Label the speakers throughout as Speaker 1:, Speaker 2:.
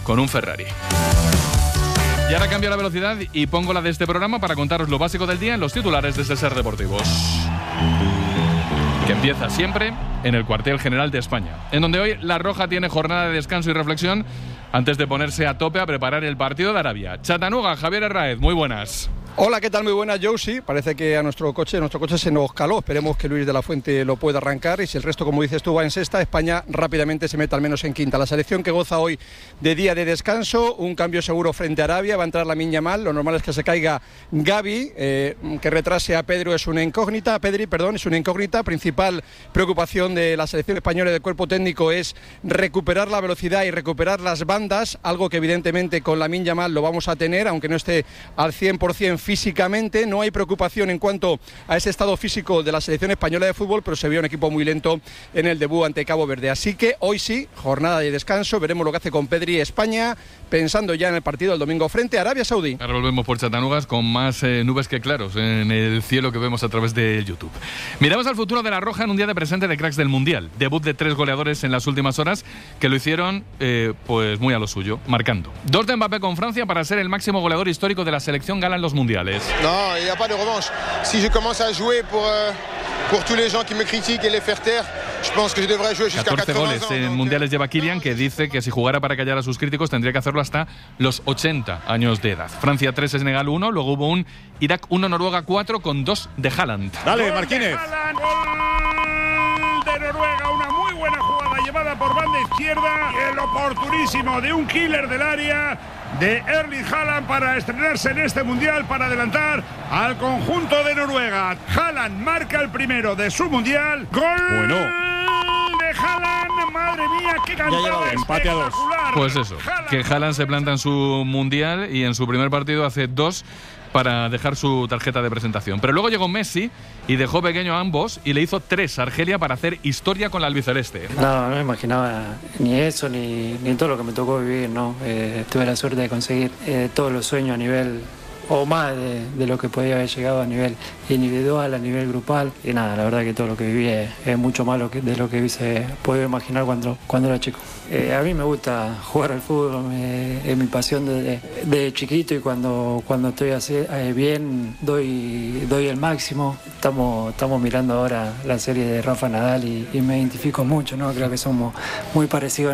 Speaker 1: con un Ferrari. Y ahora cambio la velocidad y pongo la de este programa para contaros lo básico del día en los titulares de Ser Deportivos, que empieza siempre en el cuartel general de España, en donde hoy La Roja tiene jornada de descanso y reflexión antes de ponerse a tope a preparar el partido de Arabia. Chattanooga, Javier Herráez, muy buenas.
Speaker 2: Hola, ¿qué tal? Muy buenas, Joe. Sí, parece que a nuestro coche se nos caló. Esperemos que Luis de la Fuente lo pueda arrancar y si el resto, como dices tú, va en sexta, España rápidamente se mete al menos en quinta. La selección que goza hoy de día de descanso, un cambio seguro frente a Arabia, va a entrar Lamine Yamal, lo normal es que se caiga Gavi, que retrase a Pedri es una incógnita, principal preocupación de la selección española y del cuerpo técnico es recuperar la velocidad y recuperar las bandas, algo que evidentemente con Lamine Yamal lo vamos a tener, aunque no esté al 100% físicamente. No hay preocupación en cuanto a ese estado físico de la selección española de fútbol, pero se vio un equipo muy lento en el debut ante Cabo Verde. Así que hoy sí, jornada de descanso, veremos lo que hace con Pedri España, pensando ya en el partido del domingo frente a Arabia Saudí.
Speaker 1: Ahora volvemos por Chattanooga con más nubes que claros en el cielo que vemos a través de YouTube. Miramos al futuro de La Roja en un día de presente de cracks del Mundial. Debut de 3 goleadores en las últimas horas que lo hicieron pues muy a lo suyo, marcando. 2 de Mbappé con Francia para ser el máximo goleador histórico de la selección gala en los mundiales.
Speaker 3: No, il n'y a pas de revanche. Si je commence à jouer pour tous les gens qui me critiquent et les faire taire, je pense que je devrais jouer jusqu'à
Speaker 1: 14
Speaker 3: 80
Speaker 1: goles
Speaker 3: ans.
Speaker 1: en mundiales lleva Kylian, que dice que si jugara para callar a sus críticos tendría que hacerlo hasta los 80 años de edad. Francia 3, Senegal 1, luego hubo un Irak 1, Noruega 4 con 2 de Haaland.
Speaker 4: Dale, Marquínez.
Speaker 5: Gol de Noruega, una muy buena jugada llevada por banda izquierda y el oportunísimo de un killer del área de Erling Haaland para estrenarse en este mundial, para adelantar al conjunto de Noruega. Haaland marca el primero de su mundial. Gol de Haaland, madre mía, qué cantada
Speaker 4: empate a 2.
Speaker 1: Pues eso, que Haaland se planta en su mundial y en su primer partido hace 2 para dejar su tarjeta de presentación. Pero luego llegó Messi y dejó pequeño a ambos y le hizo 3 a Argelia para hacer historia con la albiceleste.
Speaker 6: No me imaginaba ni eso ni todo lo que me tocó vivir, ¿no? Tuve la suerte de conseguir todos los sueños a nivel o más de lo que podía haber llegado a nivel individual, a nivel grupal. Y nada, la verdad que todo lo que viví es mucho más de lo que hubiese podido imaginar cuando era chico. A mí me gusta jugar al fútbol, es mi pasión desde chiquito, y cuando estoy así, bien doy el máximo. Estamos mirando ahora la serie de Rafa Nadal y me identifico mucho, ¿no? Creo que somos muy parecidos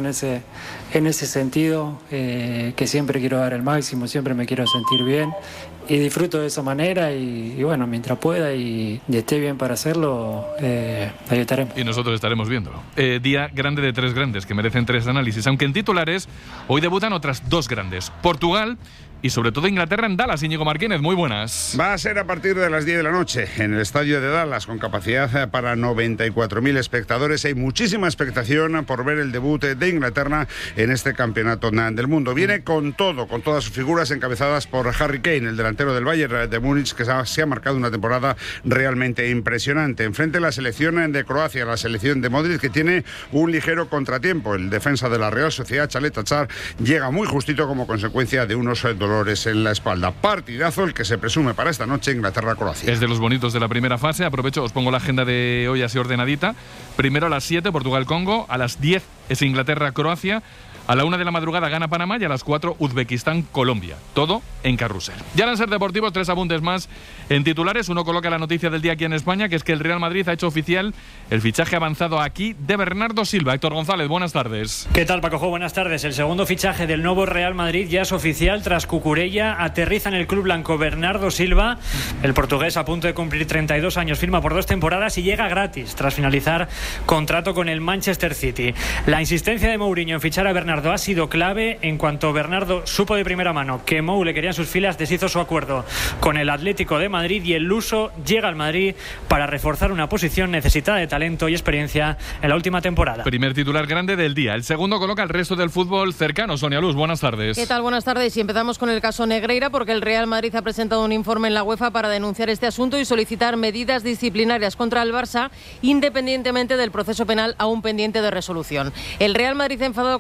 Speaker 6: en ese sentido, que siempre quiero dar el máximo, siempre me quiero sentir bien y disfruto de esa manera y bueno, mientras pueda y esté bien para hacerlo, ahí estaremos.
Speaker 1: Y nosotros estaremos viéndolo. Día grande de 3 grandes que merecen 3 análisis, aunque en titulares hoy debutan otras 2 grandes, Portugal y sobre todo Inglaterra en Dallas. Íñigo Marquínez, muy buenas.
Speaker 7: Va a ser a partir de las 10 de la noche en el estadio de Dallas, con capacidad para 94.000 espectadores. Hay muchísima expectación por ver el debut de Inglaterra en este campeonato del mundo. Viene con todo, con todas sus figuras encabezadas por Harry Kane, el delantero del Bayern de Múnich, que se ha marcado una temporada realmente impresionante. Enfrente la selección de Croacia, la selección de Modric, que tiene un ligero contratiempo. El defensa de la Real Sociedad, Chalet Achar, llega muy justito como consecuencia de unos dolores en la espalda. Partidazo el que se presume para esta noche, Inglaterra-Croacia.
Speaker 1: Es de los bonitos de la primera fase. Aprovecho, os pongo la agenda de hoy así ordenadita. Primero a las 7, Portugal-Congo. A las 10 es Inglaterra-Croacia. A la 1 de la madrugada gana Panamá y a las 4 Uzbekistán-Colombia. Todo en carrusel. Ya en Ser Deportivos, 3 apuntes más en titulares. Uno coloca la noticia del día aquí en España, que es que el Real Madrid ha hecho oficial el fichaje avanzado aquí de Bernardo Silva. Héctor González, buenas tardes.
Speaker 8: ¿Qué tal, Paco? Buenas tardes. El segundo fichaje del nuevo Real Madrid ya es oficial. Tras Cucurella, aterriza en el club blanco Bernardo Silva. El portugués, a punto de cumplir 32 años, firma por 2 temporadas y llega gratis tras finalizar contrato con el Manchester City. La insistencia de Mourinho en fichar a Bernardo ha sido clave. En cuanto Bernardo supo de primera mano que Mou le quería en sus filas, deshizo su acuerdo con el Atlético de Madrid y el luso llega al Madrid para reforzar una posición necesitada de talento y experiencia en la última temporada.
Speaker 1: Primer titular grande del día. El segundo coloca el resto del fútbol cercano. Sonia Luz, buenas tardes.
Speaker 9: ¿Qué tal? Buenas tardes. Y empezamos con el caso Negreira, porque el Real Madrid ha presentado un informe en la UEFA para denunciar este asunto y solicitar medidas disciplinarias contra el Barça, independientemente del proceso penal aún pendiente de resolución. El Real Madrid, enfadado con el Barça,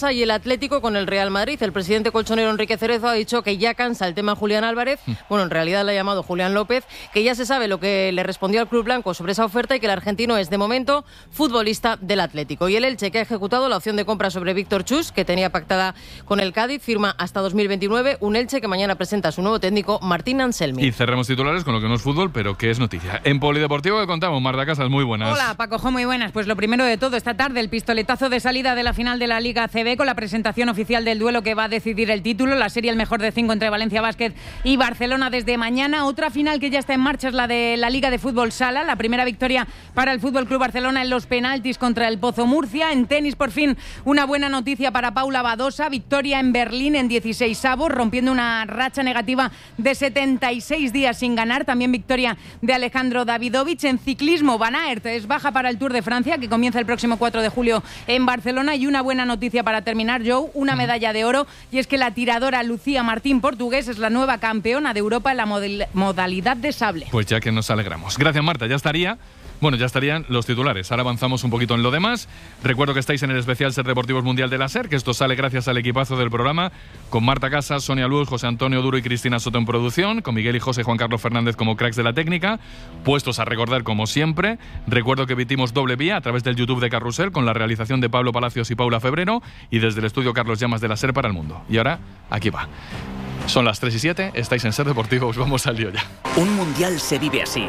Speaker 9: Barça y el Atlético con el Real Madrid. El presidente colchonero Enrique Cerezo ha dicho que ya cansa el tema Julián Álvarez. Bueno, en realidad le ha llamado Julián López, que ya se sabe lo que le respondió al club blanco sobre esa oferta y que el argentino es, de momento, futbolista del Atlético. Y el Elche, que ha ejecutado la opción de compra sobre Víctor Chus, que tenía pactada con el Cádiz, firma hasta 2029. Un Elche que mañana presenta a su nuevo técnico, Martín Anselmi.
Speaker 1: Y cerramos titulares con lo que no es fútbol, pero que es noticia. En Polideportivo que contamos, Marta Casas, muy buenas.
Speaker 4: Hola, Paco, muy buenas. Pues lo primero de todo, esta tarde el pistoletazo de salida de la final de la Liga ACB con la presentación oficial del duelo que va a decidir el título, la serie El Mejor de 5 entre Valencia Basket y Barcelona desde mañana. Otra final que ya está en marcha es la de la Liga de Fútbol Sala, la primera victoria para el Fútbol Club Barcelona en los penaltis contra el Pozo Murcia. En tenis, por fin, una buena noticia para Paula Badosa, victoria en Berlín en 16avos, rompiendo una racha negativa de 76 días sin ganar. También victoria de Alejandro Davidovich. En ciclismo, Van Aert es baja para el Tour de Francia, que comienza el próximo 4 de julio en Barcelona. Y una buena noticia para terminar, Joe, una medalla de oro, y es que la tiradora Lucía Martín Portugués es la nueva campeona de Europa en la modalidad de sable.
Speaker 1: Pues ya que nos alegramos. Gracias, Marta. Ya estarían los titulares. Ahora avanzamos un poquito en lo demás. Recuerdo que estáis en el especial Ser Deportivos Mundial de la SER, que esto sale gracias al equipazo del programa, con Marta Casas, Sonia Luz, José Antonio Duro y Cristina Soto en producción, con Miguel y José Juan Carlos Fernández como cracks de la técnica, puestos a recordar como siempre. Recuerdo que emitimos doble vía a través del YouTube de Carrusel, con la realización de Pablo Palacios y Paula Febrero, y desde el estudio Carlos Llamas de la SER para el mundo. Y ahora, aquí va. Son las 3:07, estáis en Ser Deportivos, vamos al lío ya.
Speaker 10: Un mundial se vive así.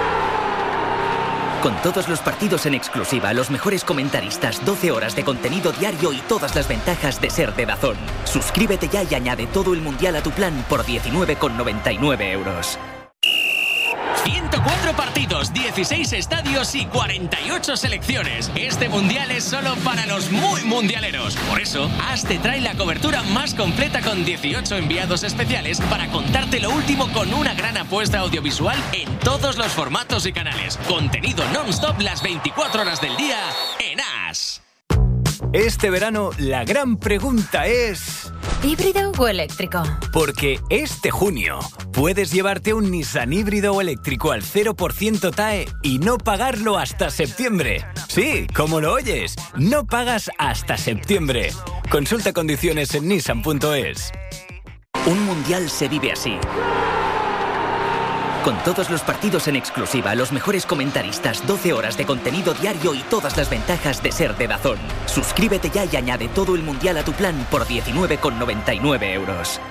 Speaker 10: Con todos los partidos en exclusiva, los mejores comentaristas, 12 horas de contenido diario y todas las ventajas de ser de DAZN. Suscríbete ya y añade todo el mundial a tu plan por 19,99 €.
Speaker 11: 104 partidos, 16 estadios y 48 selecciones. Este mundial es solo para los muy mundialeros. Por eso, AS te trae la cobertura más completa con 18 enviados especiales para contarte lo último con una gran apuesta audiovisual en todos los formatos y canales. Contenido non-stop las 24 horas del día en AS.
Speaker 12: Este verano, la gran pregunta es...
Speaker 13: ¿híbrido o eléctrico?
Speaker 12: Porque este junio puedes llevarte un Nissan híbrido o eléctrico al 0% TAE y no pagarlo hasta septiembre. Sí, como lo oyes, no pagas hasta septiembre. Consulta condiciones en nissan.es.
Speaker 10: Un mundial se vive así. Con todos los partidos en exclusiva, los mejores comentaristas, 12 horas de contenido diario y todas las ventajas de ser de DAZN. Suscríbete ya y añade todo el mundial a tu plan por 19,99 €.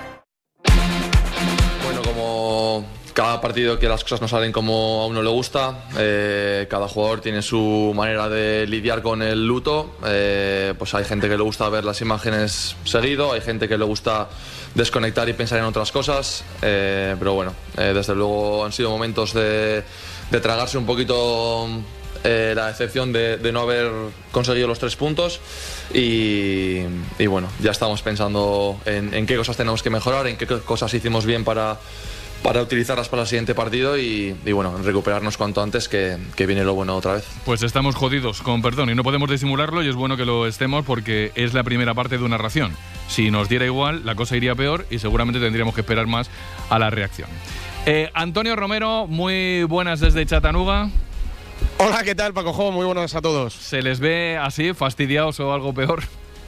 Speaker 14: Bueno, como cada partido que las cosas no salen como a uno le gusta, cada jugador tiene su manera de lidiar con el luto. Pues hay gente que le gusta ver las imágenes seguido, hay gente que le gusta desconectar y pensar en otras cosas, pero bueno, desde luego han sido momentos de tragarse un poquito la decepción de no haber conseguido los 3 puntos y bueno, ya estamos pensando en qué cosas tenemos que mejorar, en qué cosas hicimos bien para utilizarlas para el siguiente partido y bueno, recuperarnos cuanto antes que viene lo bueno otra vez.
Speaker 1: Pues estamos jodidos, con perdón, y no podemos disimularlo, y es bueno que lo estemos porque es la primera parte de una ración. Si nos diera igual, la cosa iría peor y seguramente tendríamos que esperar más a la reacción. Antonio Romero, muy buenas desde Chattanooga.
Speaker 15: Hola, ¿qué tal, Paco? Muy buenas a todos.
Speaker 1: ¿Se les ve así, fastidiados o algo peor?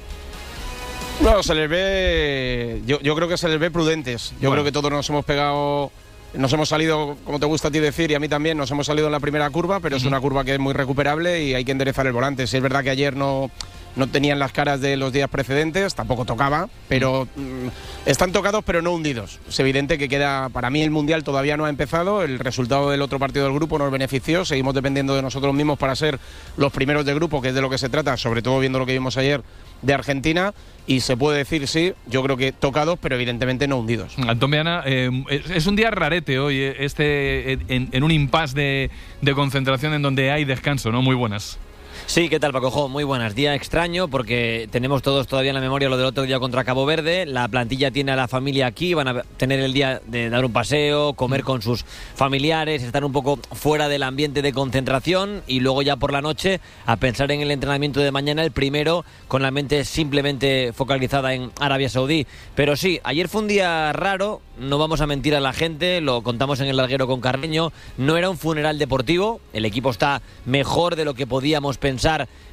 Speaker 15: No, se les ve... Yo creo que se les ve prudentes. Yo creo que todos nos hemos pegado... Nos hemos salido, como te gusta a ti decir, y a mí también, nos hemos salido en la primera curva, pero es una curva que es muy recuperable y hay que enderezar el volante. Si es verdad que ayer no tenían las caras de los días precedentes, tampoco tocaba, pero están tocados pero no hundidos. Es evidente que queda, para mí el Mundial todavía no ha empezado, el resultado del otro partido del grupo nos benefició, seguimos dependiendo de nosotros mismos para ser los primeros de grupo, que es de lo que se trata, sobre todo viendo lo que vimos ayer de Argentina, y se puede decir, sí, yo creo que tocados, pero evidentemente no hundidos.
Speaker 1: Antón Viana, es un día rarete hoy, en un impasse de concentración en donde hay descanso, ¿no? Muy buenas.
Speaker 16: Sí, ¿qué tal, Paco? Muy buenas. Día extraño porque tenemos todos todavía en la memoria lo del otro día contra Cabo Verde. La plantilla tiene a la familia aquí, van a tener el día de dar un paseo, comer con sus familiares, estar un poco fuera del ambiente de concentración y luego ya por la noche a pensar en el entrenamiento de mañana, el primero, con la mente simplemente focalizada en Arabia Saudí. Pero sí, ayer fue un día raro, no vamos a mentir a la gente, lo contamos en el larguero con Carreño, no era un funeral deportivo, el equipo está mejor de lo que podíamos pensar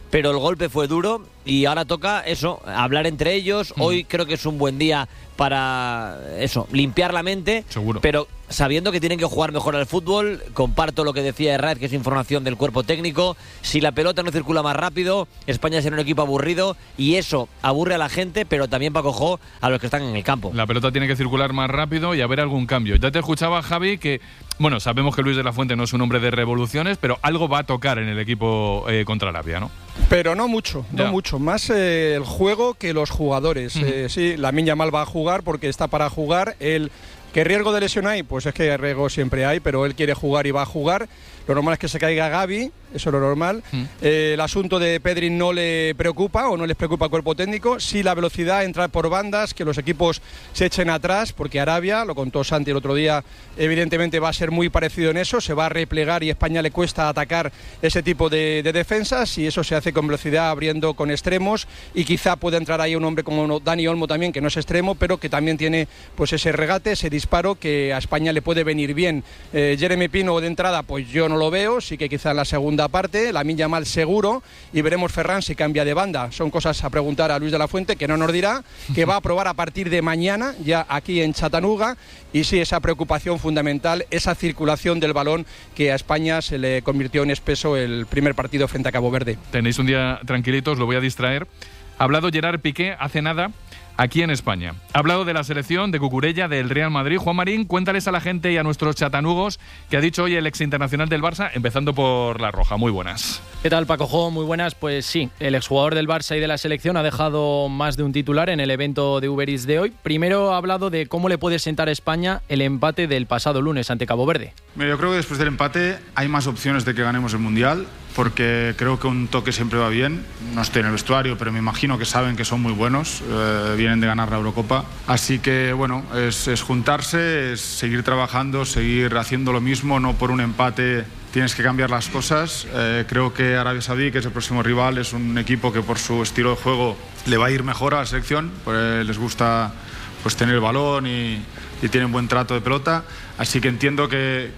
Speaker 16: pero el golpe fue duro y ahora toca eso, hablar entre ellos. Hoy creo que es un buen día para eso, limpiar la mente.
Speaker 1: Seguro.
Speaker 16: Pero sabiendo que tienen que jugar mejor al fútbol. Comparto lo que decía Herrera, que es información del cuerpo técnico. Si la pelota no circula más rápido, España será un equipo aburrido, y eso aburre a la gente, pero también, Paco Jo, a los que están en el campo.
Speaker 1: La pelota tiene que circular más rápido y haber algún cambio. Ya te escuchaba, Javi, que bueno, sabemos que Luis de la Fuente no es un hombre de revoluciones, pero algo va a tocar en el equipo contra Arabia, ¿no?
Speaker 2: Pero no mucho, más el juego que los jugadores. Sí, Lamine Yamal va a jugar porque está para jugar. ¿Qué riesgo de lesión hay? Pues es que riesgo siempre hay, pero él quiere jugar y va a jugar. Lo normal es que se caiga Gavi, eso es lo normal. El asunto de Pedri no le preocupa o no les preocupa al cuerpo técnico. Sí, la velocidad, entrar por bandas, que los equipos se echen atrás, porque Arabia, lo contó Santi el otro día, evidentemente va a ser muy parecido en eso, se va a replegar y a España le cuesta atacar ese tipo de defensas, y eso se hace con velocidad, abriendo con extremos, y quizá pueda entrar ahí un hombre como Dani Olmo también, que no es extremo, pero que también tiene pues ese regate, ese disparo que a España le puede venir bien. Jeremy Pino de entrada, pues yo no lo veo, sí que quizá en la segunda parte, Lamine Yamal seguro, y veremos Ferran si cambia de banda. Son cosas a preguntar a Luis de la Fuente, que no nos dirá, que va a probar a partir de mañana, ya aquí en Chattanooga, y sí, esa preocupación fundamental, esa circulación del balón que a España se le convirtió en espeso el primer partido frente a Cabo Verde.
Speaker 1: Tenéis un día tranquilitos, lo voy a distraer. Ha hablado Gerard Piqué hace nada aquí en España. Ha hablado de la selección, de Cucurella, del Real Madrid. Juan Marín, cuéntales a la gente y a nuestros chatanugos que ha dicho hoy el ex internacional del Barça, empezando por La Roja. Muy buenas.
Speaker 17: ¿Qué tal, Paco Jo? Muy buenas. Pues sí, el exjugador del Barça y de la selección ha dejado más de un titular en el evento de Uber Eats de hoy. Primero ha hablado de cómo le puede sentar a España el empate del pasado lunes ante Cabo Verde.
Speaker 18: Mira, yo creo que después del empate hay más opciones de que ganemos el Mundial, porque creo que un toque siempre va bien. No estoy en el vestuario, pero me imagino que saben que son muy buenos, vienen de ganar la Eurocopa. Así que, bueno, es juntarse, es seguir trabajando, seguir haciendo lo mismo, no por un empate tienes que cambiar las cosas. Creo que Arabia Saudí, que es el próximo rival, es un equipo que por su estilo de juego le va a ir mejor a la selección, pues les gusta pues tener el balón y tienen buen trato de pelota. Así que entiendo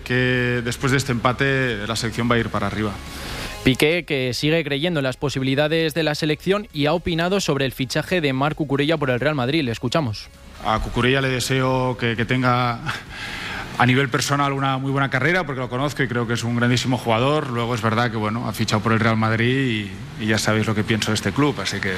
Speaker 18: que después de este empate la selección va a ir para arriba.
Speaker 17: Piqué, que sigue creyendo en las posibilidades de la selección y ha opinado sobre el fichaje de Marc Cucurella por el Real Madrid. Le escuchamos.
Speaker 18: A Cucurella le deseo que tenga a nivel personal una muy buena carrera, porque lo conozco y creo que es un grandísimo jugador. Luego es verdad que bueno, ha fichado por el Real Madrid y ya sabéis lo que pienso de este club, así que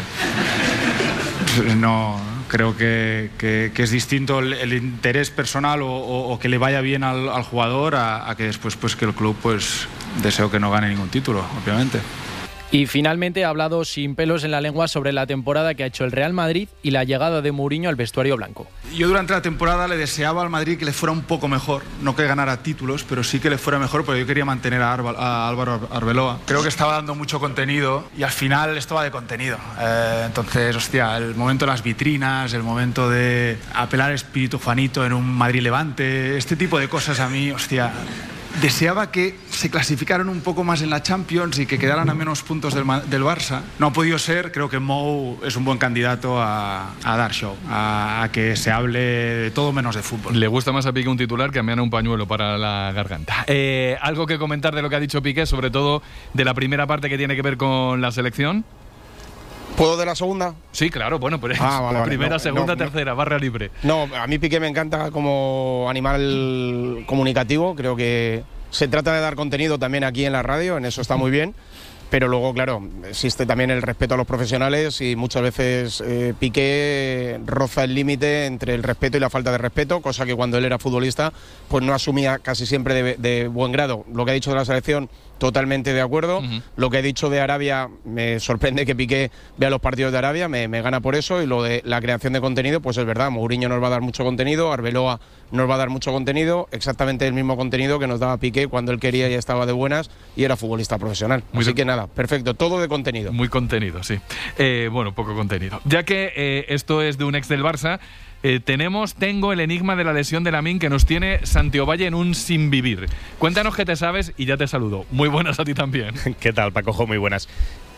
Speaker 18: no creo que es distinto el interés personal o que le vaya bien al jugador a que después pues que el club pues deseo que no gane ningún título, obviamente.
Speaker 17: Y finalmente ha hablado sin pelos en la lengua sobre la temporada que ha hecho el Real Madrid y la llegada de Mourinho al vestuario blanco.
Speaker 18: Yo durante la temporada le deseaba al Madrid que le fuera un poco mejor, no que ganara títulos, pero sí que le fuera mejor, porque yo quería mantener a Álvaro Arbeloa. Creo que estaba dando mucho contenido y al final esto va de contenido. Entonces, hostia, el momento de las vitrinas, el momento de apelar al espíritu Juanito en un Madrid-Levante, este tipo de cosas a mí, hostia, deseaba que se clasificaran un poco más en la Champions y que quedaran a menos puntos del Barça. No ha podido ser. Creo que Mou es un buen candidato a dar show, a que se hable de todo menos de fútbol.
Speaker 1: Le gusta más a Piqué un titular que a Miana un pañuelo para la garganta. ¿Algo que comentar de lo que ha dicho Piqué, sobre todo de la primera parte que tiene que ver con la selección?
Speaker 15: ¿Puedo de la segunda?
Speaker 1: Sí, claro, bueno, pues
Speaker 15: vale,
Speaker 1: primera, segunda, tercera, barra libre.
Speaker 15: No, a mí Piqué me encanta como animal comunicativo, creo que se trata de dar contenido también aquí en la radio, en eso está muy bien, pero luego, claro, existe también el respeto a los profesionales y muchas veces Piqué roza el límite entre el respeto y la falta de respeto, cosa que cuando él era futbolista pues no asumía casi siempre de buen grado. Lo que ha dicho de la selección, totalmente de acuerdo. Lo que he dicho de Arabia, me sorprende que Piqué vea los partidos de Arabia, me gana por eso. Y lo de la creación de contenido, pues es verdad, Mourinho nos va a dar mucho contenido, Arbeloa nos va a dar mucho contenido, exactamente el mismo contenido que nos daba Piqué cuando él quería y estaba de buenas y era futbolista profesional. Así que nada, perfecto, todo de contenido.
Speaker 1: Muy contenido, sí. Bueno, poco contenido. Ya que esto es de un ex del Barça, tengo el enigma de la lesión de Lamine que nos tiene Santi Ovalle en un sin vivir. Cuéntanos qué te sabes y ya te saludo. Muy buenas a ti también.
Speaker 19: ¿Qué tal, Paco Jo? Muy buenas.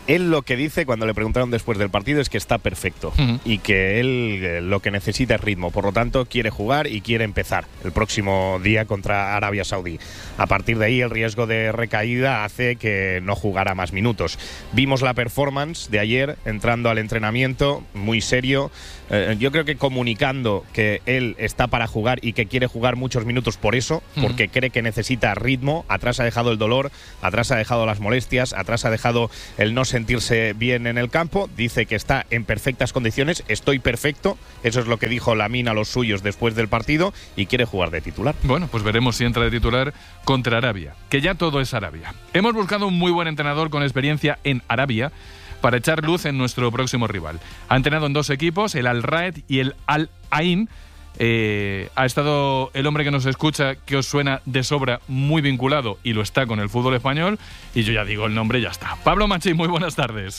Speaker 19: Él lo que dice cuando le preguntaron después del partido es que está perfecto y que él lo que necesita es ritmo. Por lo tanto, quiere jugar y quiere empezar el próximo día contra Arabia Saudí. A partir de ahí, el riesgo de recaída hace que no jugara más minutos. Vimos la performance de ayer entrando al entrenamiento, muy serio. Yo creo que comunicando que él está para jugar y que quiere jugar muchos minutos por eso, porque cree que necesita ritmo. Atrás ha dejado el dolor, atrás ha dejado las molestias, atrás ha dejado el no sentirse bien en el campo. Dice que está en perfectas condiciones, estoy perfecto, eso es lo que dijo Lamine a los suyos después del partido, y quiere jugar de titular.
Speaker 1: Bueno, pues veremos si entra de titular contra Arabia, que ya todo es Arabia. Hemos buscado un muy buen entrenador con experiencia en Arabia para echar luz en nuestro próximo rival. Ha entrenado en 2 equipos, el Al Raed y el Al Ain. Ha estado el hombre que nos escucha, que os suena de sobra, muy vinculado, y lo está con el fútbol español, y yo ya digo el nombre y ya está. Pablo Machín, muy buenas tardes.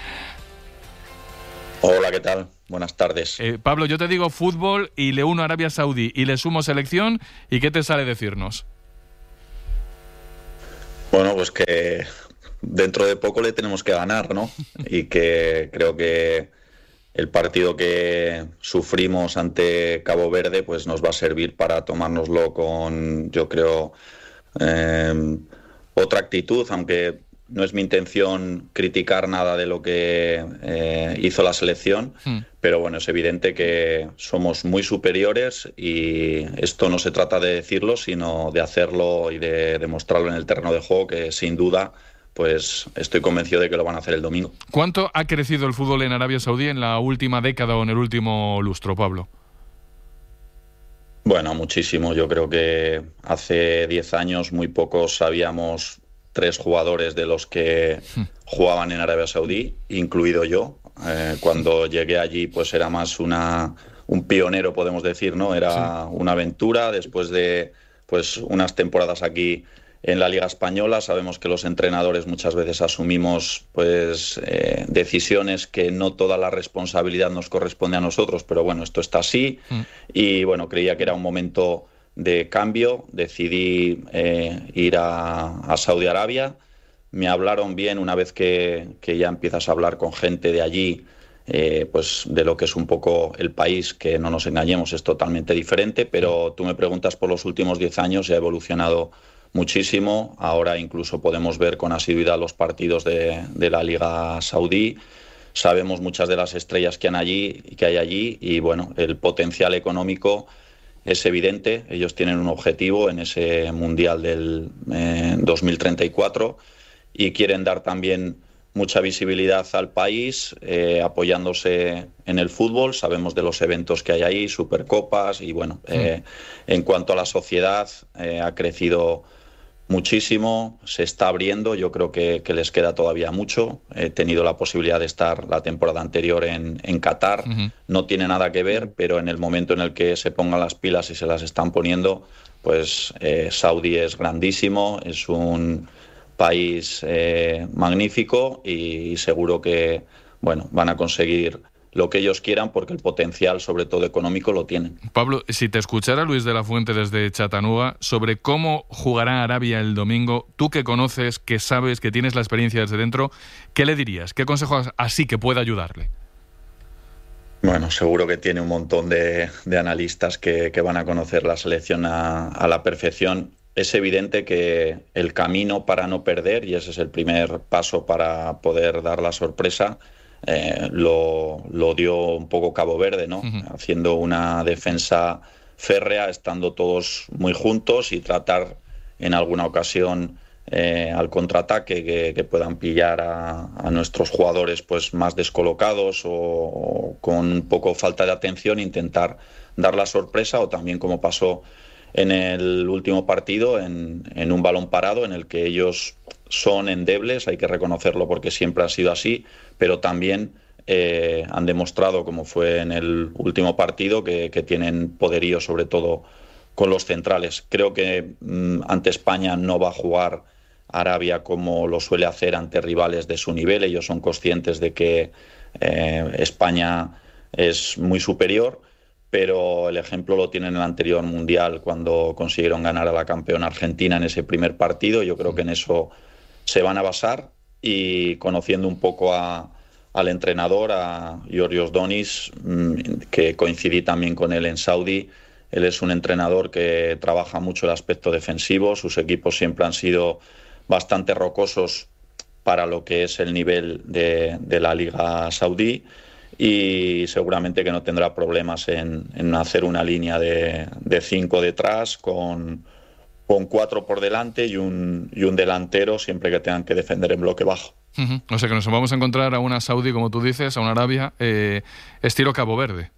Speaker 20: Hola, ¿qué tal? Buenas tardes.
Speaker 1: Pablo, yo te digo fútbol y le uno a Arabia Saudí y le sumo selección, ¿y qué te sale decirnos?
Speaker 20: Bueno, pues que dentro de poco le tenemos que ganar, ¿no? Y que creo que el partido que sufrimos ante Cabo Verde pues nos va a servir para tomárnoslo con, yo creo, otra actitud, aunque no es mi intención criticar nada de lo que hizo la selección, pero bueno, es evidente que somos muy superiores y esto no se trata de decirlo, sino de hacerlo y de demostrarlo en el terreno de juego, que sin duda pues estoy convencido de que lo van a hacer el domingo.
Speaker 1: ¿Cuánto ha crecido el fútbol en Arabia Saudí en la última década o en el último lustro, Pablo?
Speaker 20: Bueno, muchísimo. Yo creo que hace 10 años muy pocos sabíamos 3 jugadores de los que jugaban en Arabia Saudí, incluido yo. Cuando llegué allí pues era más un pionero, podemos decir, ¿no? Era una aventura. Después de pues unas temporadas aquí en la Liga Española, sabemos que los entrenadores muchas veces asumimos pues decisiones que no toda la responsabilidad nos corresponde a nosotros, pero bueno, esto está así y bueno, creía que era un momento de cambio. Decidí ir a Saudi Arabia. Me hablaron bien una vez que ya empiezas a hablar con gente de allí, pues de lo que es un poco el país, que no nos engañemos, es totalmente diferente, pero tú me preguntas por los últimos 10 años y ha evolucionado muchísimo. Ahora incluso podemos ver con asiduidad los partidos de la Liga Saudí. Sabemos muchas de las estrellas que hay allí y bueno, el potencial económico es evidente. Ellos tienen un objetivo en ese Mundial del 2034 y quieren dar también mucha visibilidad al país, apoyándose en el fútbol. Sabemos de los eventos que hay ahí, Supercopas y bueno, en cuanto a la sociedad, ha crecido muchísimo, se está abriendo. Yo creo que les queda todavía mucho. He tenido la posibilidad de estar la temporada anterior en Qatar. No tiene nada que ver, pero en el momento en el que se pongan las pilas y se las están poniendo, pues Saudi es grandísimo, es un país magnífico y seguro que bueno, van a conseguir lo que ellos quieran, porque el potencial, sobre todo económico, lo tienen.
Speaker 1: Pablo, si te escuchara Luis de la Fuente desde Chattanooga sobre cómo jugará Arabia el domingo, tú que conoces, que sabes, que tienes la experiencia desde dentro, ¿qué le dirías? ¿Qué consejos así que pueda ayudarle?
Speaker 20: Bueno, seguro que tiene un montón de analistas que van a conocer la selección a la perfección. Es evidente que el camino para no perder, y ese es el primer paso para poder dar la sorpresa, lo dio un poco Cabo Verde, ¿no? Haciendo una defensa férrea, estando todos muy juntos y tratar en alguna ocasión al contraataque que puedan pillar a nuestros jugadores pues más descolocados o con un poco falta de atención, intentar dar la sorpresa, o también como pasó en el último partido, en un balón parado en el que ellos son endebles, hay que reconocerlo porque siempre ha sido así, pero también han demostrado, como fue en el último partido, que tienen poderío sobre todo con los centrales. Creo que ante España no va a jugar Arabia como lo suele hacer ante rivales de su nivel. Ellos son conscientes de que España es muy superior, pero el ejemplo lo tienen en el anterior Mundial, cuando consiguieron ganar a la campeona Argentina en ese primer partido. Yo creo que en eso se van a basar y conociendo un poco al entrenador, a Giorgos Donis, que coincidí también con él en Saudi. Él es un entrenador que trabaja mucho el aspecto defensivo, sus equipos siempre han sido bastante rocosos para lo que es el nivel de la Liga Saudí, y seguramente que no tendrá problemas en hacer una línea de 5 detrás con 4 por delante y un delantero siempre que tengan que defender en bloque bajo.
Speaker 1: O sea que nos vamos a encontrar a una Saudí, como tú dices, a una Arabia, estilo Cabo Verde.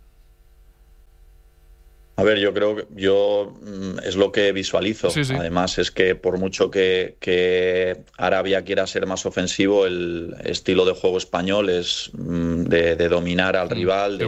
Speaker 20: A ver, yo creo que es lo que visualizo. Sí. Además, es que por mucho que Arabia quiera ser más ofensivo, el estilo de juego español es de dominar al rival,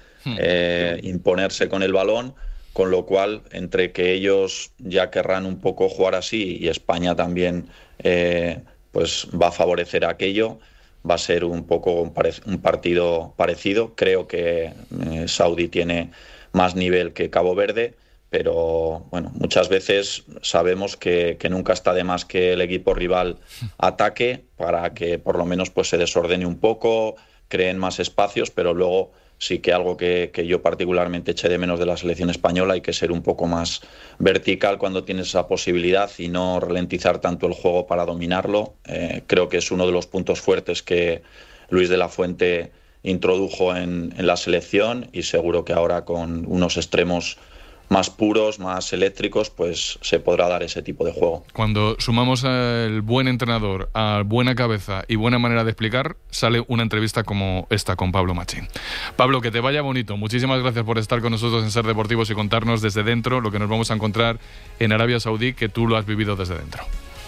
Speaker 20: de imponerse con el balón, con lo cual, entre que ellos ya querrán un poco jugar así y España también pues va a favorecer aquello, va a ser un poco un partido parecido. Creo que Saudi tiene más nivel que Cabo Verde, pero bueno, muchas veces sabemos que nunca está de más que el equipo rival ataque para que por lo menos pues se desordene un poco, creen más espacios, pero luego sí que algo que yo particularmente eché de menos de la selección española, hay que ser un poco más vertical cuando tienes esa posibilidad y no ralentizar tanto el juego para dominarlo. Creo que es uno de los puntos fuertes que Luis de la Fuente introdujo en la selección, y seguro que ahora con unos extremos más puros, más eléctricos, pues se podrá dar ese tipo de juego.
Speaker 1: Cuando sumamos al buen entrenador, a buena cabeza y buena manera de explicar, sale una entrevista como esta con Pablo Machín. Pablo, que te vaya bonito. Muchísimas gracias por estar con nosotros en Ser Deportivos y contarnos desde dentro lo que nos vamos a encontrar en Arabia Saudí, que tú lo has vivido desde dentro.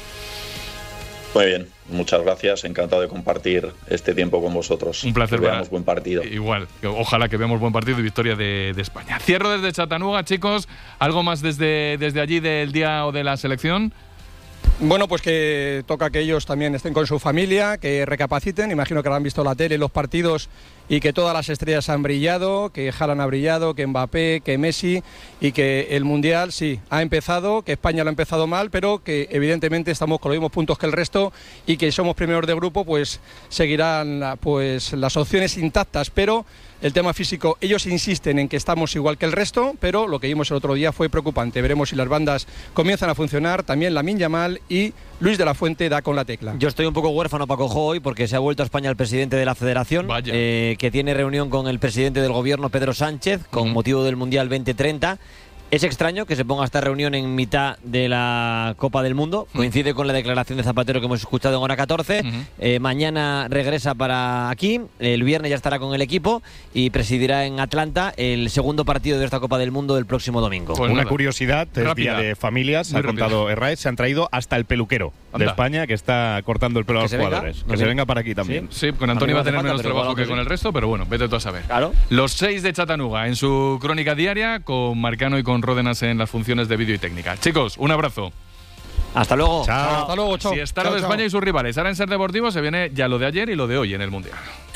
Speaker 20: Muy bien, muchas gracias, encantado de compartir este tiempo con vosotros.
Speaker 1: Un placer.
Speaker 20: Que veamos buen partido.
Speaker 1: Igual, ojalá que veamos buen partido y victoria de España. Cierro desde Chattanooga, chicos. ¿Algo más desde allí del día o de la selección?
Speaker 2: Bueno, pues que toca que ellos también estén con su familia, que recapaciten. Imagino que habrán visto la tele, los partidos, y que todas las estrellas han brillado, que Haaland ha brillado, que Mbappé, que Messi, y que el Mundial sí ha empezado, que España lo ha empezado mal, pero que evidentemente estamos con los mismos puntos que el resto, y que somos primeros de grupo, pues seguirán pues las opciones intactas, pero el tema físico, ellos insisten en que estamos igual que el resto, pero lo que vimos el otro día fue preocupante. Veremos si las bandas comienzan a funcionar, también Lamine Yamal, y Luis de la Fuente da con la tecla.
Speaker 16: Yo estoy un poco huérfano, Paco Jo, hoy, porque se ha vuelto a España el presidente de la Federación, que tiene reunión con el presidente del Gobierno, Pedro Sánchez, con motivo del Mundial 2030. Es extraño que se ponga esta reunión en mitad de la Copa del Mundo. Coincide con la declaración de Zapatero que hemos escuchado en hora 14. Mañana regresa para aquí. El viernes ya estará con el equipo y presidirá en Atlanta el segundo partido de esta Copa del Mundo del próximo domingo.
Speaker 19: Pues una curiosidad, es día de familias, ha contado Herraiz, se han traído hasta el peluquero de España, que está cortando el pelo a los jugadores. Que se venga para aquí también.
Speaker 1: Sí, con Antonio va a tener menos trabajo que con el resto, pero bueno, vete tú a saber.
Speaker 16: Claro.
Speaker 1: Los 6 de Chattanooga en su crónica diaria, con Marcano y con Ródenas en las funciones de vídeo y técnica. Chicos, un abrazo.
Speaker 16: Hasta luego.
Speaker 1: Chao.
Speaker 2: Hasta luego, chao.
Speaker 1: Si está lo de España y sus rivales. Ahora en Ser Deportivo se viene ya lo de ayer y lo de hoy en el Mundial.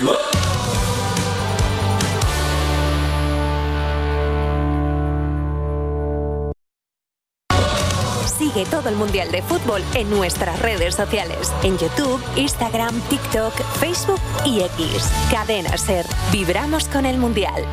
Speaker 13: Sigue todo el Mundial de Fútbol en nuestras redes sociales. En YouTube, Instagram, TikTok, Facebook y X. Cadena Ser. Vibramos con el Mundial.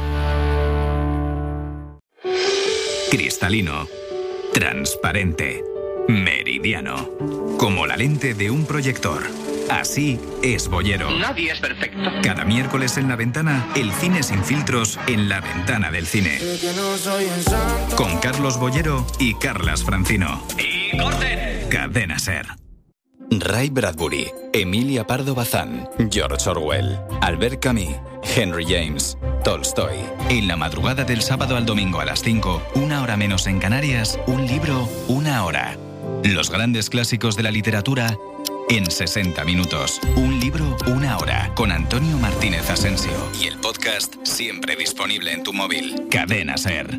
Speaker 21: Cristalino, transparente, meridiano, como la lente de un proyector. Así es Bollero.
Speaker 22: Nadie es perfecto.
Speaker 21: Cada miércoles en La Ventana, el cine sin filtros en la ventana del cine. Con Carlos Bollero y Carlas Francino.
Speaker 22: ¡Y corten!
Speaker 21: Cadena Ser. Ray Bradbury, Emilia Pardo Bazán, George Orwell, Albert Camus, Henry James, Tolstoy. En la madrugada del sábado al domingo a las 5, una hora menos en Canarias, un libro, una hora. Los grandes clásicos de la literatura en 60 minutos. Un libro, una hora. Con Antonio Martínez Asensio. Y el podcast siempre disponible en tu móvil. Cadena Ser.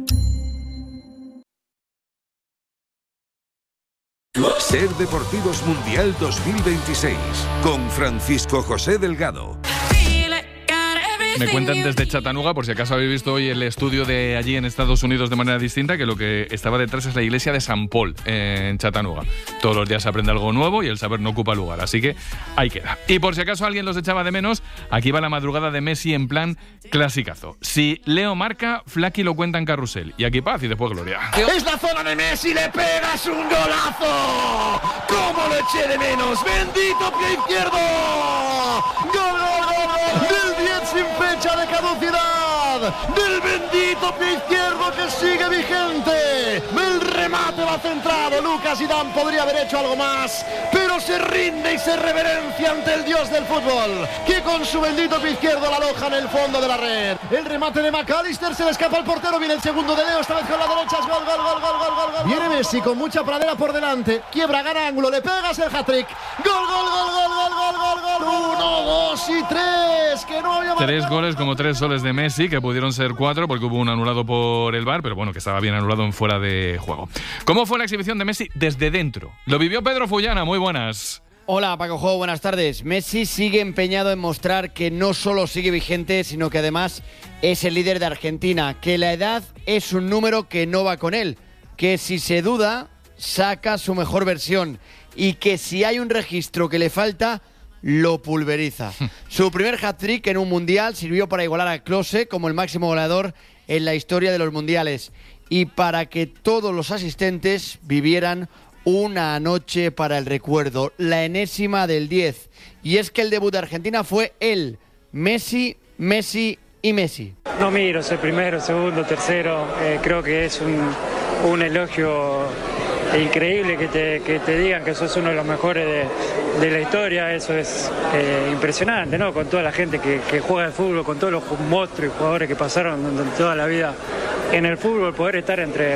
Speaker 23: Ser Deportivos Mundial 2026 con Francisco José Delgado.
Speaker 1: Me cuentan desde Chattanooga, por si acaso habéis visto hoy el estudio de allí en Estados Unidos de manera distinta, que lo que estaba detrás es la iglesia de San Paul en Chattanooga. Todos los días se aprende algo nuevo y el saber no ocupa lugar, así que ahí queda. Y por si acaso alguien los echaba de menos, aquí va la madrugada de Messi en plan clasicazo. Si Leo marca, Flaky lo cuenta en carrusel. Y aquí paz y después gloria.
Speaker 3: Es la zona de Messi, le pegas un golazo. ¿Cómo lo eché de menos? Bendito pie izquierdo. Gol, gol, gol, gol. Del 10 sin fecha de caducidad. Del bendito pie izquierdo que sigue vigente. El remate va centrado. Lucas Zidane podría haber hecho algo más, pero se rinde y se reverencia ante el dios del fútbol, que con su bendito pie izquierdo la aloja en el fondo de la red. El remate de McAllister, se le escapa al portero, viene el segundo de Leo, esta vez con la derecha, es gol, gol, gol, gol, gol, gol, gol. Viene Messi con mucha pradera por delante, quiebra, gana ángulo, le pegas el hat-trick. Gol, gol, gol, gol, gol, gol, gol, gol. 1, 2 y 3, que no había
Speaker 1: 3 goles como 3 soles de Messi, que pudieron ser 4 porque hubo un anulado por el VAR, pero bueno, que estaba bien anulado en fuera de juego. ¿Cómo fue la exhibición de Messi desde dentro? Lo vivió Pedro Fullana, muy buenas.
Speaker 5: Hola Paco Jo, buenas tardes. Messi sigue empeñado en mostrar que no solo sigue vigente, sino que además es el líder de Argentina, que la edad es un número que no va con él, que si se duda, saca su mejor versión y que si hay un registro que le falta, lo pulveriza. Su primer hat-trick en un mundial sirvió para igualar a Klose como el máximo goleador en la historia de los mundiales y para que todos los asistentes vivieran una noche para el recuerdo, la enésima del 10. Y es que el debut de Argentina fue él, Messi, Messi y Messi.
Speaker 6: No miro, soy primero, segundo, tercero. Creo que es un elogio increíble que te digan que sos uno de los mejores de la historia. Eso es impresionante, ¿no? Con toda la gente que juega al fútbol, con todos los monstruos y jugadores que pasaron toda la vida en el fútbol, poder estar entre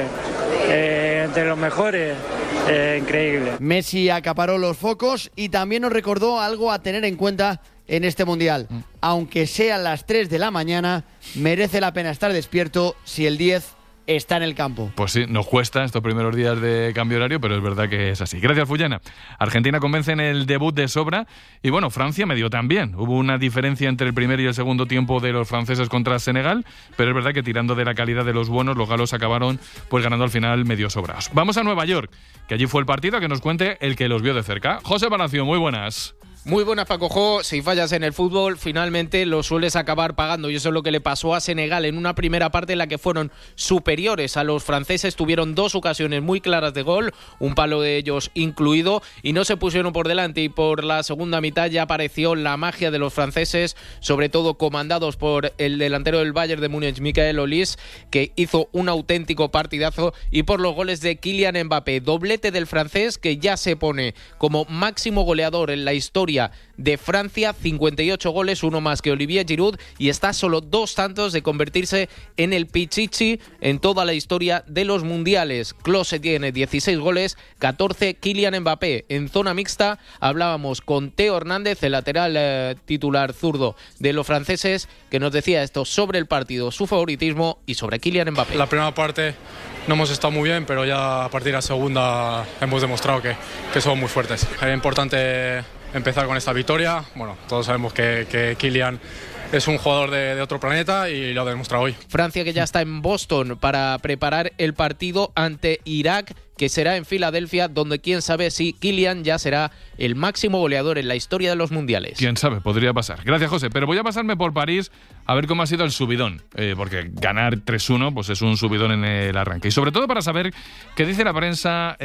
Speaker 6: los mejores. Increíble.
Speaker 5: Messi acaparó los focos y también nos recordó algo a tener en cuenta en este mundial. Aunque sean las 3 de la mañana, merece la pena estar despierto si el 10 está en el campo.
Speaker 1: Pues sí, nos cuesta estos primeros días de cambio horario, pero es verdad que es así. Gracias, Fullana. Argentina convence en el debut de sobra y bueno, Francia medio también. Hubo una diferencia entre el primer y el segundo tiempo de los franceses contra Senegal, pero es verdad que tirando de la calidad de los buenos, los galos acabaron pues ganando al final medio sobrados. Vamos a Nueva York, que allí fue el partido, que nos cuente el que los vio de cerca. José Palacio, muy buenas.
Speaker 15: Muy buenas, Paco Jo. Si fallas en el fútbol, finalmente lo sueles acabar pagando. Y eso es lo que le pasó a Senegal en una primera parte en la que fueron superiores a los franceses. Tuvieron 2 ocasiones muy claras de gol, un palo de ellos incluido, y no se pusieron por delante. Y por la segunda mitad ya apareció la magia de los franceses, sobre todo comandados por el delantero del Bayern de Múnich, Michael Olise, que hizo un auténtico partidazo, y por los goles de Kylian Mbappé. Doblete del francés, que ya se pone como máximo goleador en la historia de Francia, 58 goles, uno más que Olivier Giroud, y está solo 2 tantos de convertirse en el pichichi en toda la historia de los mundiales. Klose tiene 16 goles, 14 Kylian Mbappé. En zona mixta hablábamos con Theo Hernández, el lateral titular zurdo de los franceses, que nos decía esto sobre el partido, su favoritismo y sobre Kylian Mbappé.
Speaker 24: La primera parte no hemos estado muy bien, pero ya a partir de la segunda hemos demostrado que somos muy fuertes. Era importante empezar con esta victoria. Bueno, todos sabemos que Kylian es un jugador de otro planeta y lo ha demostrado hoy.
Speaker 15: Francia, que ya está en Boston para preparar el partido ante Irak, que será en Filadelfia, donde quién sabe si Kylian ya será el máximo goleador en la historia de los mundiales.
Speaker 1: Quién sabe, podría pasar. Gracias, José. Pero voy a pasarme por París a ver cómo ha sido el subidón, porque ganar 3-1 pues es un subidón en el arranque. Y sobre todo para saber qué dice la prensa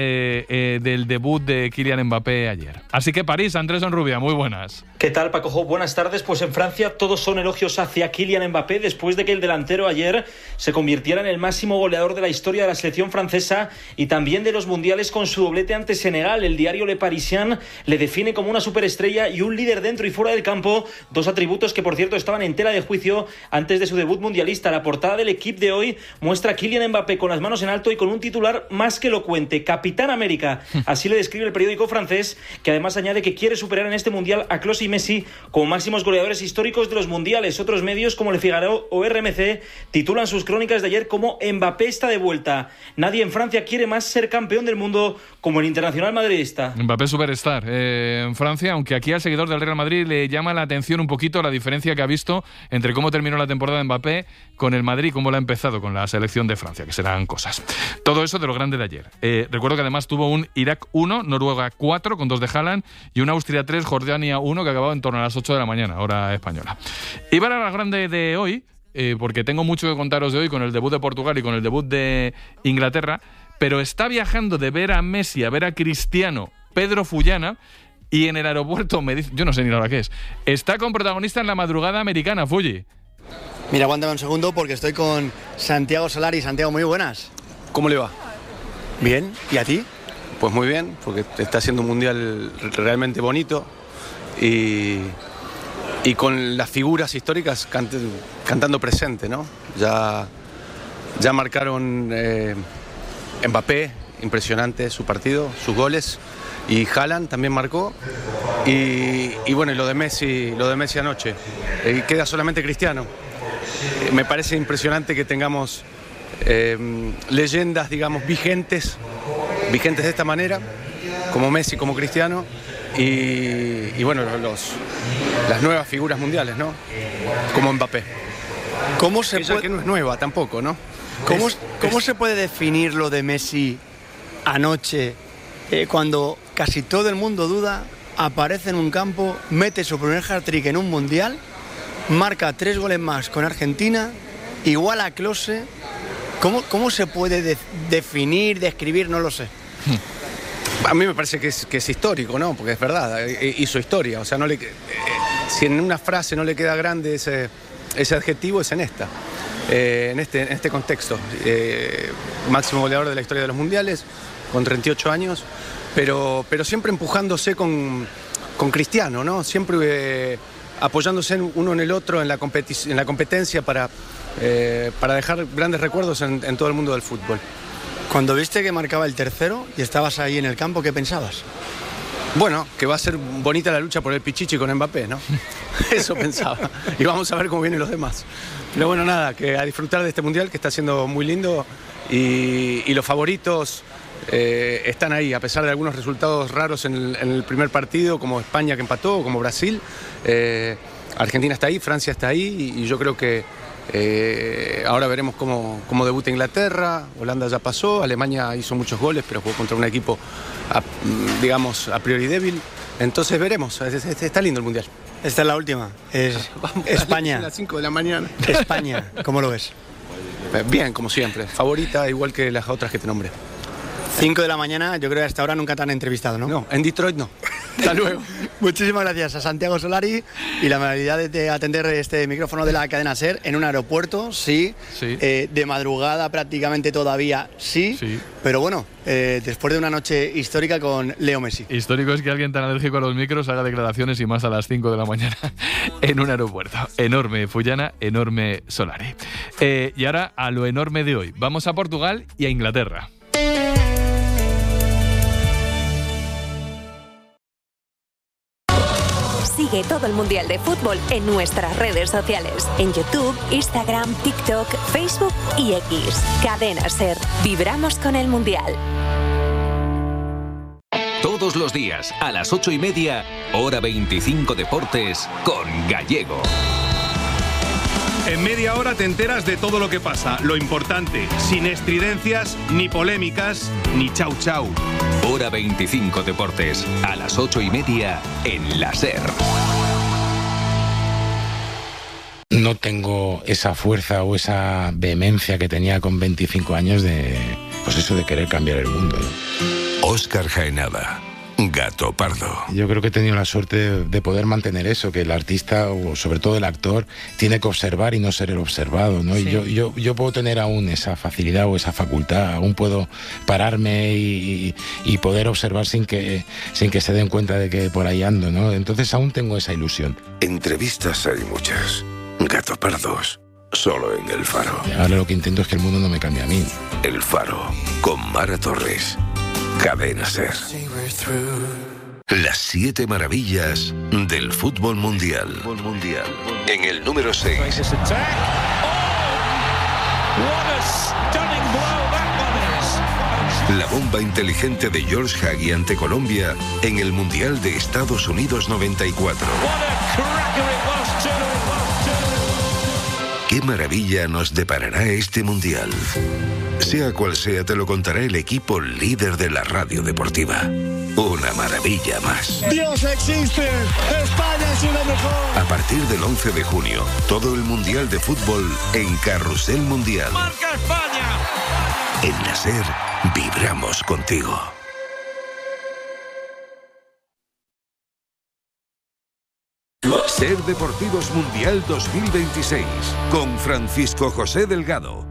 Speaker 1: del debut de Kylian Mbappé ayer. Así que París, Andrés Onrubia, muy buenas.
Speaker 25: ¿Qué tal, Paco Jo? Buenas tardes. Pues en Francia todos son elogios hacia Kylian Mbappé después de que el delantero ayer se convirtiera en el máximo goleador de la historia de la selección francesa y también de los mundiales con su doblete ante Senegal. El diario Le Parisien le define como una superestrella y un líder dentro y fuera del campo, 2 atributos que por cierto estaban en tela de juicio antes de su debut mundialista. La portada del Equipe de hoy muestra a Kylian Mbappé con las manos en alto y con un titular más que elocuente: Capitán América. Así le describe el periódico francés, que además añade que quiere superar en este mundial a Klose y Messi como máximos goleadores históricos de los mundiales. Otros medios como Le Figaro o RMC titulan sus crónicas de ayer como Mbappé está de vuelta. Nadie en Francia quiere más ser campeón del mundo como el internacional madridista.
Speaker 1: Mbappé superstar en Francia, aunque aquí al seguidor del Real Madrid le llama la atención un poquito la diferencia que ha visto entre cómo terminó la temporada de Mbappé con el Madrid y cómo la ha empezado con la selección de Francia, que serán cosas. Todo eso de lo grande de ayer. Recuerdo que además tuvo un Irak 1, Noruega 4 con 2 de Haaland y un Austria 3, Jordania 1 que acababa en torno a las 8 de la mañana, hora española. Y para la grande de hoy, porque tengo mucho que contaros de hoy con el debut de Portugal y con el debut de Inglaterra, pero está viajando de ver a Messi a ver a Cristiano Pedro Fullana y en el aeropuerto me dice, yo no sé ni la hora que es, está con protagonista en la madrugada americana, Fulli.
Speaker 4: Mira, aguántame un segundo porque estoy con Santiago Solari. Santiago, muy buenas.
Speaker 7: ¿Cómo le va?
Speaker 4: Bien, ¿y a ti?
Speaker 7: Pues muy bien, porque está haciendo un mundial realmente bonito y con las figuras históricas cantando presente, ¿no? Ya marcaron Mbappé, impresionante su partido, sus goles, y Haaland también marcó, y bueno, y lo de Messi anoche. Queda solamente Cristiano. Me parece impresionante que tengamos leyendas, digamos, vigentes de esta manera, como Messi, como Cristiano, y bueno, las nuevas figuras mundiales, ¿no? Como Mbappé.
Speaker 4: ¿Cómo se puede...
Speaker 7: que no es nueva tampoco, ¿no?
Speaker 4: ¿Cómo se puede definir lo de Messi anoche, cuando casi todo el mundo duda, aparece en un campo, mete su primer hat-trick en un mundial, marca 3 goles más con Argentina, igual a Klose? ¿Cómo se puede definir, describir? No lo sé.
Speaker 7: A mí me parece que es histórico, ¿no? Porque es verdad, hizo historia. O sea, si en una frase no le queda grande ese adjetivo, es en esta. En este contexto. Máximo goleador de la historia de los mundiales, con 38 años, pero siempre empujándose con Cristiano, ¿no? Siempre apoyándose uno en el otro en la competencia para dejar grandes recuerdos en todo el mundo del fútbol.
Speaker 4: Cuando viste que marcaba el tercero y estabas ahí en el campo, ¿qué pensabas?
Speaker 7: Bueno, que va a ser bonita la lucha por el Pichichi con Mbappé, ¿no? Eso pensaba. Y vamos a ver cómo vienen los demás. Pero bueno, nada, que a disfrutar de este mundial que está siendo muy lindo y los favoritos están ahí, a pesar de algunos resultados raros en el primer partido, como España que empató, como Brasil. Argentina está ahí, Francia está ahí y yo creo que ahora veremos cómo debuta Inglaterra. Holanda ya pasó, Alemania hizo muchos goles, pero jugó contra un equipo, digamos, a priori débil. Entonces veremos, está lindo el mundial.
Speaker 4: Esta es la última, España.
Speaker 7: A las 5 de la mañana.
Speaker 4: España, ¿cómo lo ves?
Speaker 7: Bien, como siempre, favorita igual que las otras que te nombré.
Speaker 4: 5 de la mañana, yo creo que hasta ahora nunca te han entrevistado, ¿no?
Speaker 7: No, en Detroit no. Hasta luego.
Speaker 4: Muchísimas gracias a Santiago Solari y la amabilidad de atender este micrófono de la cadena SER en un aeropuerto, sí. De madrugada prácticamente todavía, sí. Pero bueno, después de una noche histórica con Leo Messi.
Speaker 1: Histórico es que alguien tan alérgico a los micros haga declaraciones y más a las 5 de la mañana en un aeropuerto. Enorme Fullana, enorme Solari. Y ahora a lo enorme de hoy. Vamos a Portugal y a Inglaterra.
Speaker 13: Sigue todo el Mundial de Fútbol en nuestras redes sociales. En YouTube, Instagram, TikTok, Facebook y X. Cadena SER. Vibramos con el Mundial.
Speaker 21: Todos los días, a las 8:30, Hora 25 Deportes, con Gallego.
Speaker 8: En media hora te enteras de todo lo que pasa, lo importante, sin estridencias, ni polémicas, ni chau chau.
Speaker 21: Hora 25 Deportes, a las 8:30 en la SER.
Speaker 9: No tengo esa fuerza o esa vehemencia que tenía con 25 años de querer cambiar el mundo, ¿no?
Speaker 21: Óscar Jaenada, Gato Pardo.
Speaker 9: Yo creo que he tenido la suerte de poder mantener eso, que el artista o sobre todo el actor tiene que observar y no ser el observado, ¿no? Sí. Y yo puedo tener aún esa facilidad o esa facultad, aún puedo pararme y poder observar sin que se den cuenta de que por ahí ando, ¿no? Entonces aún tengo esa ilusión.
Speaker 21: Entrevistas hay muchas. Gato Pardos, solo en El Faro.
Speaker 9: Ahora lo que intento es que el mundo no me cambie a mí.
Speaker 21: El Faro, con Mara Torres. Cadena SER. Las 7 maravillas del fútbol mundial. En el número 6.
Speaker 23: La bomba inteligente de George Hagi ante Colombia en el Mundial de Estados Unidos 94. ¿Qué maravilla nos deparará este Mundial? Sea cual sea, te lo contará el equipo líder de la radio deportiva. Una maravilla más.
Speaker 3: Dios existe, España es una mejor.
Speaker 23: A partir del 11 de junio, todo el Mundial de Fútbol en Carrusel Mundial.
Speaker 3: ¡Marca España!
Speaker 23: En la SER, vibramos contigo. SER Deportivos Mundial 2026 con Francisco José Delgado,